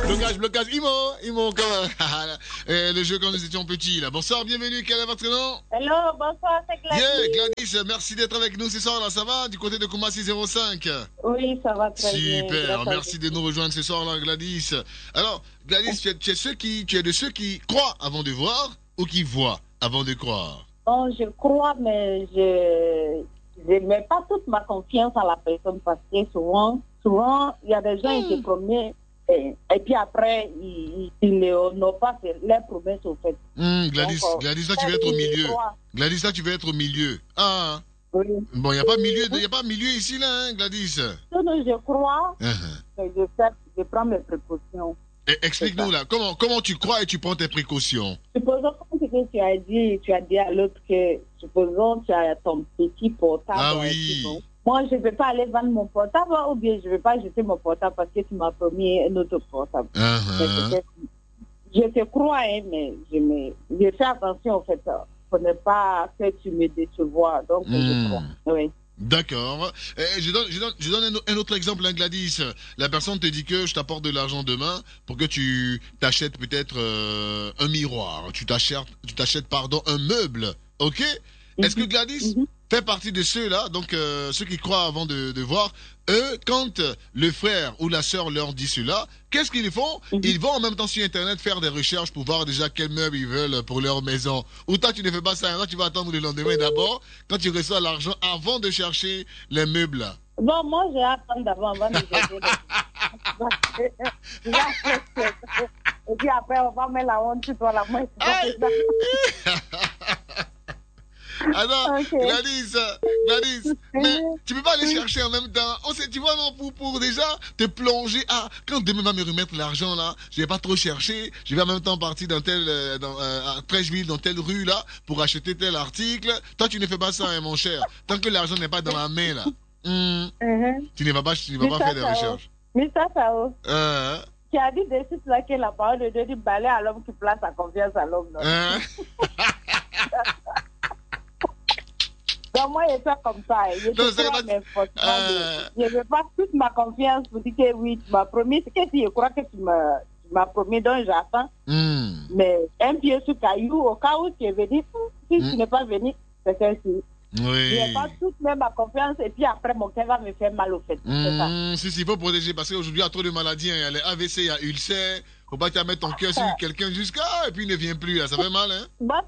Blocage. Imo, comme le jeu quand nous étions petits, là. Bonsoir, bienvenue, quel est votre nom? Hello, bonsoir, c'est Gladys. Yeah, Gladys, merci d'être avec nous ce soir, là, ça va? Du côté de Koumassi 05. Oui, ça va très bien. Super, merci de nous rejoindre ce soir, là, Gladys. Alors, Gladys, tu es de ceux qui croient avant de voir ou qui voient avant de croire? Bon, je crois, mais je ne mets pas toute ma confiance à la personne parce que souvent, il y a des gens qui se promettent et puis après, ils n'ont pas fait leurs promesses au fait. Gladys, Donc, Gladys, là, tu vas être au milieu. Gladys, là, tu vas être au milieu. Ah, oui. bon, il n'y a pas milieu ici, là, hein, Gladys. Donc, je crois, mais je prends mes précautions. Explique-nous, là, comment tu crois et tu prends tes précautions? Supposons que tu as dit à l'autre que, supposons tu as ton petit portable. Ah oui. Moi, je ne vais pas aller vendre mon portable ou bien je ne vais pas jeter mon portable parce que tu m'as promis un autre portable. Je te crois, hein, mais je fais attention, en fait, pour ne pas que tu me décevois. Donc, je crois. Oui. D'accord. Je donne un autre exemple, hein, Gladys. La personne te dit que je t'apporte de l'argent demain pour que tu t'achètes peut-être un miroir. Tu t'achètes, un meuble. Ok? Est-ce que Gladys fait partie de ceux-là, donc ceux qui croient avant de voir, eux, quand le frère ou la sœur leur dit cela, qu'est-ce qu'ils font? Ils vont en même temps sur Internet faire des recherches pour voir déjà quel meuble ils veulent pour leur maison. Ou toi, tu ne fais pas ça, toi, tu vas attendre le lendemain d'abord, quand tu reçois l'argent, avant de chercher les meubles. Bon, moi, j'ai attendre d'abord avant de chercher les et puis après, on va mettre la honte sur toi, la main. Alors, Gladys, mais tu peux pas aller chercher en même temps. Tu vois, non, pour déjà te plonger. Ah, quand demain va me remettre l'argent là, je vais pas trop chercher. Je vais en même temps partir dans à Trècheville, dans telle rue là, pour acheter tel article. Toi, tu ne fais pas ça, hein, mon cher. Tant que l'argent n'est pas dans la main là, tu ne vas pas faire des recherches. Mais ça, tu as dit de suite là que la parole de Dieu dit balai à l'homme qui place sa confiance à l'homme. Donc moi, je fais comme ça. Je ne veux pas toute ma confiance pour dire que oui, tu m'as promis. C'est que si je crois que tu m'as promis, donc j'attends. Mais un pied sous caillou, au cas où tu es venu, si tu n'es pas venu, c'est ainsi. Oui. Je n'ai pas toute ma confiance et puis après mon cœur va me faire mal au fait. C'est ça. Si, il faut protéger parce qu'aujourd'hui il y a trop de maladies. Hein. Il y a les AVC, il y a ulcère. Faut pas te mettre ton cœur sur quelqu'un jusqu'à et puis il ne vient plus. Là. Ça fait mal, hein? Moi,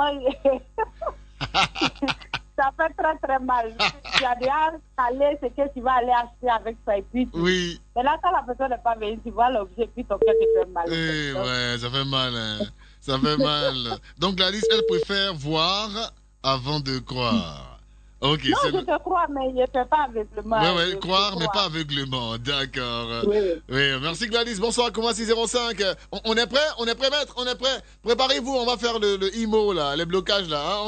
ça fait très très mal. Tu as déjà calé ce que tu vas aller acheter avec ça et puis oui. Mais là, quand la personne n'est pas venue, tu vois l'objet puis ton cœur te fait mal. Ouais, ça fait mal. Hein. Ça fait mal. Donc Gladys, elle préfère voir avant de croire. Okay, non, je te crois, mais je ne fais pas aveuglement. Oui, croire, mais pas aveuglement. D'accord. Oui. Merci Gladys. Bonsoir, Koumassi 05. On est prêt, maître? On est prêt? Préparez-vous, on va faire le IMO, là, les blocages, là. Hein?